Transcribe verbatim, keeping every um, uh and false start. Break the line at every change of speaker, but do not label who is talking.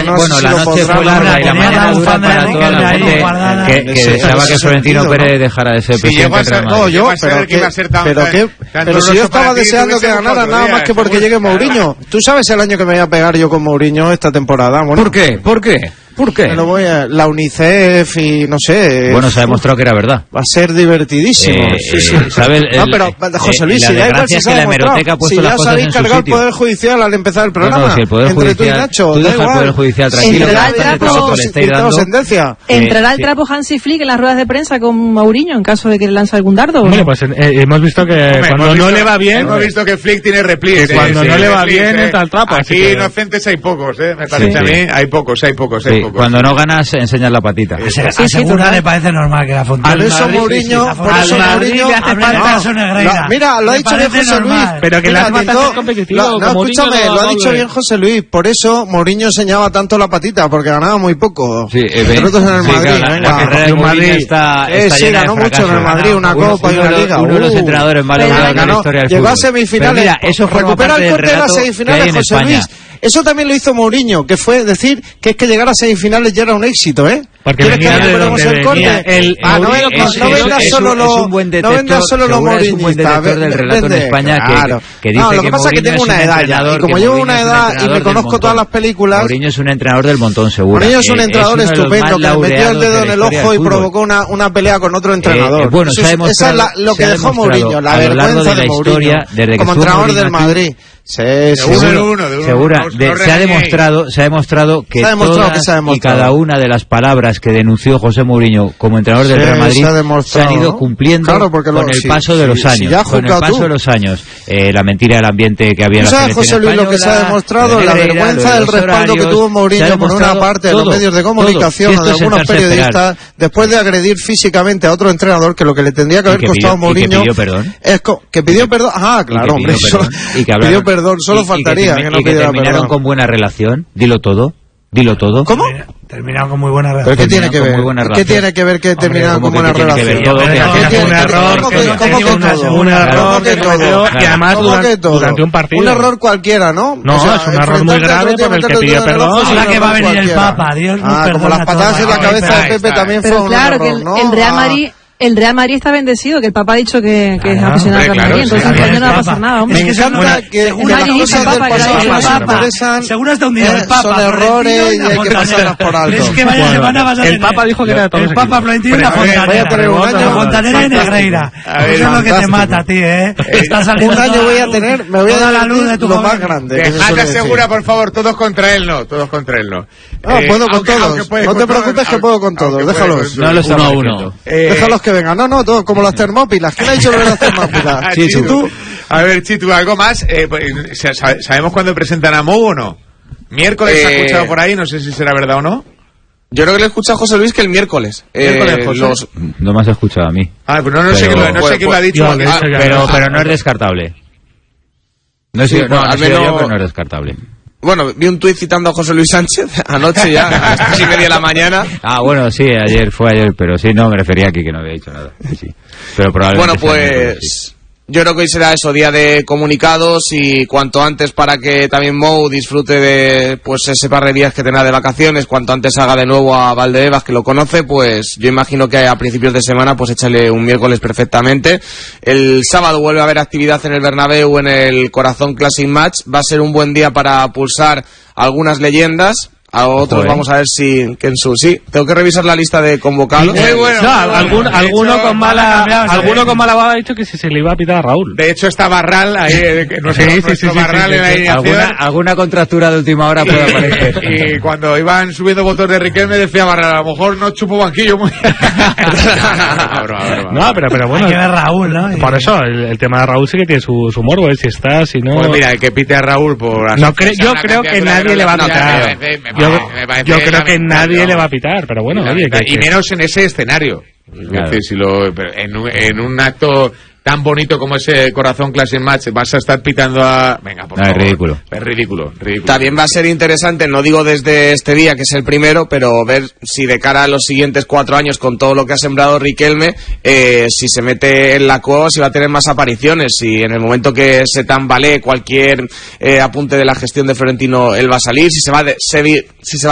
no bueno, sé si la noche fue larga y la mañana dura para toda la gente que, que deseaba que Florentino Pérez dejara de ser presidente del Real Madrid.
No, yo, pero que, pero que, pero si yo estaba deseando que ganara nada más que porque llegue Mourinho. ¿Tú sabes el año que me voy a pegar yo con Mourinho esta temporada?
¿Por qué? ¿Por qué? ¿Por qué?
Me lo voy a, la UNICEF y no sé.
Bueno, se ha demostrado que era verdad.
Va a ser divertidísimo.
Eh,
sí, sí.
¿sabe el,
no, pero José Luis,
eh,
si
la desgracia es que la hemeroteca ha puesto
si
las cosas en su sitio.
Si ya os habéis cargado el Poder Judicial al empezar el programa.
No, no, si el Poder
entre
Judicial,
tú y Nacho,
tú deja el Poder Judicial tranquilo.
Entrará el trapo,
sentencia.
Entrará el trapo Hansi Flick en las ruedas de prensa con Mourinho en caso de que le lance algún dardo.
Bueno, ¿no? Pues eh, hemos visto que Hombre, cuando no visto, le va bien.
Hemos visto que Flick tiene repliegues.
Que cuando sí, no sí, le va repliegues, bien entra el trapo.
Aquí que... inocentes hay pocos, ¿eh? Me parece sí, a mí. Sí. Hay pocos, hay pocos, hay pocos.
Cuando no ganas, enseñas la patita.
Sí, sí, Segura le parece normal que la Fontana.
Por eso Mourinho, por eso Mourinho
le hace falta eso Negreira.
Mira, lo ha dicho bien José Luis.
Pero que la hace ser competitivo.
No, escúchame, lo ha dicho bien José Luis. Por eso Mourinho enseñaba tanto la patita, porque ganaba muy poco.
Sí,
nosotros en el Madrid.
La carrera de Madrid está
sí, ganó mucho en el Madrid, una copa y una liga.
Uno de los entrenadores más laureados de la historia del fútbol.
Llegó a semifinales.
Mira, eso
recupera el corte de las semifinales, José Luis. Eso también lo hizo Mourinho, que fue decir que es que llegar a semifinales ya era un éxito, ¿eh?
Porque venía de donde
el
venía el,
ah, no, es, no, no vendas solo los no vendas solo los
Mourinho. Es un buen detector del relato en España
claro.
que, que dice
no, lo que,
que
pasa es que tengo una edad ya, y como llevo una edad y me conozco todas las películas.
Mourinho es un entrenador del montón, seguro.
Mourinho es un entrenador estupendo que le metió el dedo en el ojo y provocó una, una pelea con otro entrenador.
Bueno,
eso es lo que dejó Mourinho, la vergüenza de Mourinho como entrenador del Madrid. Sí, sí,
seguro, uno, de uno,
segura,
no, no,
de,
no
se ha demostrado, se ha demostrado que
se ha demostrado
todas
que se ha demostrado.
y cada una de las palabras que denunció José Mourinho como entrenador del
sí,
Real Madrid
se,
se han ido cumpliendo
claro,
con
lo,
el
sí,
paso de
sí,
los
sí,
años,
sí,
con el paso
tú.
de los años, eh, la mentira del ambiente que había en la
selección
José Luis
española, lo que se ha demostrado, la
Negreira,
vergüenza del respaldo horarios, que tuvo Mourinho por una parte de los medios de comunicación o de algunos periodistas después de agredir físicamente a otro entrenador que lo que le tendría que haber costado a Mourinho es que pidió perdón, ah, claro, hombre, pidió perdón, solo faltaría.
Y que terminaron con buena relación, dilo todo, dilo todo.
¿Cómo?
Terminaron con muy buena relación.
¿Pero qué tiene que ver? ¿Qué tiene que ver que terminaron con buena relación?
Un error, un error que todo, y además durante un partido.
Un error cualquiera, ¿no?
No, es un error muy grave por el que pidió perdón.
Ahora que va a venir el Papa, Dios nos perdona.
Como las patadas en la cabeza de Pepe también fue un error, ¿no?
El Real Madrid El Real Madrid está bendecido, que el Papa ha dicho que, que es aficionado al Real Madrid, entonces este año no va a pasar nada, hombre.
Me encanta que las cosas del pasado nos interesan,
seguro hasta un día el Papa
son errores y hay que pasarlas por alto.
Es que vaya semana vas a tener.
El Papa dijo que era de todos.
El Papa Florentino y la Fontanera. Fontanera y Negreira. Eso es lo que te mata a ti, ¿eh?
Un año voy a tener, me voy a dar la luz de tu lo más grande.
Dejad Segura, por favor, todos contra él no, todos contra él no.
No, puedo con todos. No te preocupes que puedo con todos, déjalos.
No lo estamos a uno.
Déjalos que vengan. No, no, todos como las termópilas. ¿Quién ha dicho lo de las termópilas?
Sí, Chitu. A ver, Chitu, ¿algo más? Eh, pues, ¿sabemos cuándo presentan a Mou o no? ¿Miércoles eh... ha escuchado por ahí? No sé si será verdad o no.
Yo creo que le escucha a José Luis que el miércoles.
¿Miércoles,
eh,
José?
Los...
No me has escuchado a mí.
Ah, pues no, no pero, sé quién lo, no pues, sé quién lo ha dicho.
Pues, ah, pero, pero no es descartable. No, sí, no, no, no menos... yo, pero no es descartable.
Bueno, vi un tuit citando a José Luis Sánchez anoche ya, a las tres y media de la mañana.
Ah, bueno, sí, ayer fue ayer, pero sí, no, me refería aquí que no había dicho nada. Sí, pero probablemente.
Bueno, pues yo creo que hoy será eso, día de comunicados y cuanto antes para que también Mou disfrute de pues ese par de días que tendrá de vacaciones, cuanto antes haga de nuevo a Valdebebas, que lo conoce, pues yo imagino que a principios de semana pues échale un miércoles perfectamente. El sábado vuelve a haber actividad en el Bernabéu, en el Corazón Classic Match. Va a ser un buen día para pulsar algunas leyendas. A otros Joder. Vamos a ver si que en su sí tengo que revisar la lista de convocados.
Muy bueno. No, algún, alguno con mala alguno con mala baba ha dicho que si se le iba a pitar a Raúl.
De hecho está Barral ahí, no sé, sí, sí, sí, Barral sí, sí, sí,
en la alguna, alguna contractura de última hora puede aparecer.
Y cuando iban subiendo votos de Riquelme decía Barral, a lo mejor no chupo banquillo muy.
No, pero pero bueno.
Hay que ver Raúl, ¿no?
Por eso el, el tema de Raúl sí que tiene su su morbo, ¿eh? Si está, si no.
Pues mira, el que pite a Raúl por.
No creo, yo creo que nadie le va a pitar. Yo, yo creo que nadie le va a pitar, pero bueno, oye,
que, y menos en ese escenario. Claro. Es decir, si lo, en, un, en un acto tan bonito como ese Corazón Classic Match vas a estar pitando a... Venga, por
no,
favor.
Es ridículo.
Es ridículo, ridículo.
También va a ser interesante, no digo desde este día, que es el primero, pero ver si de cara a los siguientes cuatro años, con todo lo que ha sembrado Riquelme, eh, si se mete en la cueva, si va a tener más apariciones, si en el momento que se tambalee cualquier eh, apunte de la gestión de Florentino, él va a salir, si se va, de, se, si se va